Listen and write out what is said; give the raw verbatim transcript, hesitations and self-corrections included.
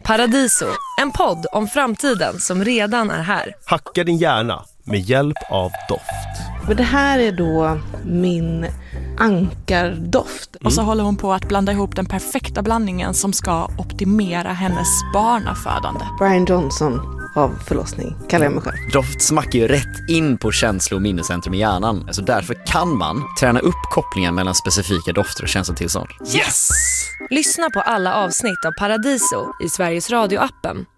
Paradiso, en podd om framtiden som redan är här. Hacka din hjärna med hjälp av doft. Men det här är då min ankardoft. Mm. Och så håller hon på att blanda ihop den perfekta blandningen som ska optimera hennes barnafödande. Brian Johnson av förlossning, kallar jag mig själv. Doft smackar ju rätt in på känslo- och minnescentrum i hjärnan. Alltså därför kan man träna upp kopplingen mellan specifika dofter och känslotillstånd. Yes! Lyssna på alla avsnitt av Paradiso i Sveriges Radio-appen